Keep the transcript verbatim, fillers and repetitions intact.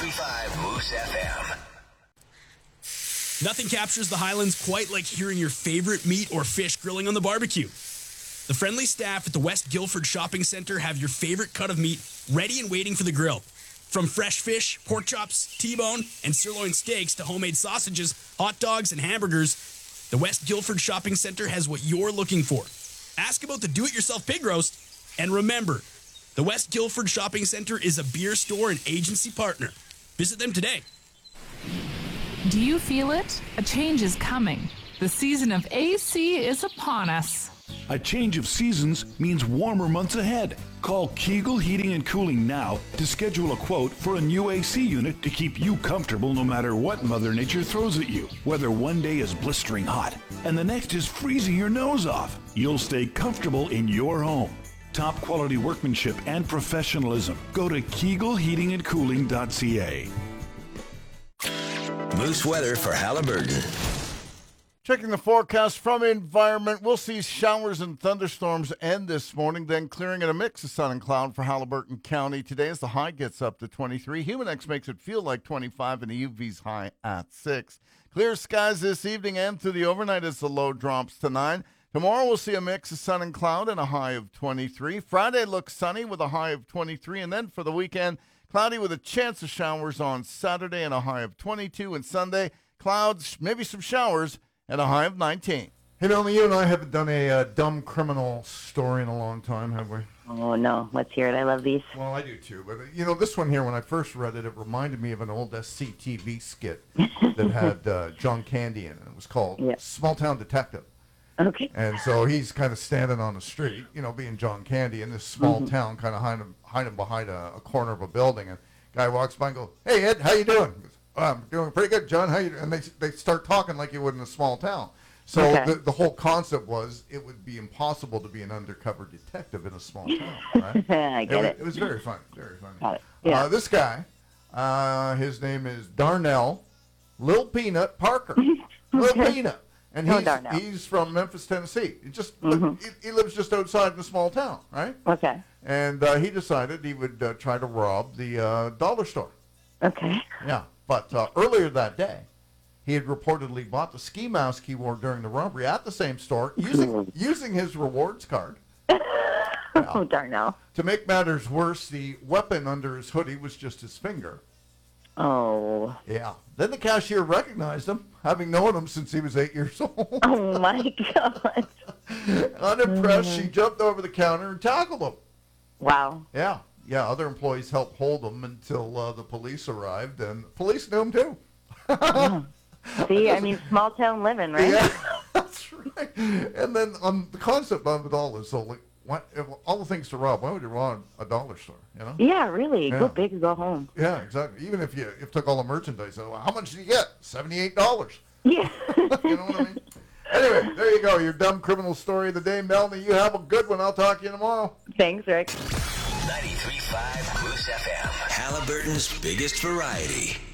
ninety-three point five Moose F M. Nothing captures the Highlands quite like hearing your favorite meat or fish grilling on the barbecue. The friendly staff at the West Guildford Shopping Centre have your favorite cut of meat ready and waiting for the grill. From fresh fish, pork chops, T-bone, and sirloin steaks to homemade sausages, hot dogs, and hamburgers, the West Guildford Shopping Centre has what you're looking for. Ask about the do-it-yourself pig roast, and remember, the West Guildford Shopping Centre is a beer store and agency partner. Visit them today. Do you feel it? A change is coming. The season of A C is upon us. A change of seasons means warmer months ahead. Call Kegel Heating and Cooling now to schedule a quote for a new A C unit to keep you comfortable no matter what Mother Nature throws at you. Whether one day is blistering hot and the next is freezing your nose off, you'll stay comfortable in your home. Top quality workmanship and professionalism. Go to kegel heating and cooling dot c a. Moose weather for Halliburton. Checking the forecast from Environment, we'll see showers and thunderstorms end this morning, then clearing in a mix of sun and cloud for Halliburton County today as the high gets up to twenty-three. Humidex makes it feel like twenty-five and the U V's high at six. Clear skies this evening and through the overnight as the low drops to nine. Tomorrow we'll see a mix of sun and cloud and a high of twenty-three. Friday looks sunny with a high of twenty-three, and then for the weekend, cloudy with a chance of showers on Saturday and a high of twenty-two, and Sunday, clouds, maybe some showers, and a high of nineteen. Hey, Melanie, you and I haven't done a uh, dumb criminal story in a long time, have we? Oh, no. Let's hear it. I love these. Well, I do, too. But, you know, this one here, when I first read it, it reminded me of an old S C T V skit that had uh, John Candy in it. It was called Yep. Small Town Detective. Okay. And so he's kind of standing on the street, you know, being John Candy in this small Mhm. town, kind of hiding, hiding behind a, a corner of a building. And guy walks by and goes, "Hey, Ed, how you doing?" He goes, "Oh, I'm doing pretty good, John. How you doing?" And they, they start talking like you would in a small town. So Okay. the, the whole concept was it would be impossible to be an undercover detective in a small town, right? I get it, it. was, it was very funny, very funny. Got it. Yeah. Uh, this guy, uh, his name is Darnell Lil Peanut Parker. Lil Peanut. And Oh, he's, Darnell. he's from Memphis, Tennessee. He just Mhm. he, he lives just outside in a small town, right? Okay. And uh, he decided he would uh, try to rob the uh, dollar store. Okay. Yeah, but uh, earlier that day, he had reportedly bought the ski mask he wore during the robbery at the same store using using his rewards card. Oh, Darnell. To make matters worse, the weapon under his hoodie was just his finger. Oh. Yeah. Then the cashier recognized him, having known him since he was eight years old. Oh, my God. Unimpressed, she jumped over the counter and tackled him. Wow. Yeah. Yeah, other employees helped hold him until uh, the police arrived, and police knew him too. Yeah. See, I mean, small town living, right? Yeah, that's right. And then um, the concept of it all is, so like, what, if all the things to rob, why would you rob a dollar store, you know? Yeah, really. Yeah. Go big or go home. Yeah, exactly. Even if you if took all the merchandise, well, how much did you get? seventy-eight dollars. Yeah. You know what I mean? Anyway, there you go. Your dumb criminal story of the day. Melanie, you have a good one. I'll talk to you tomorrow. Thanks, Rick. ninety-three point five Moose F M. Halliburton's biggest variety.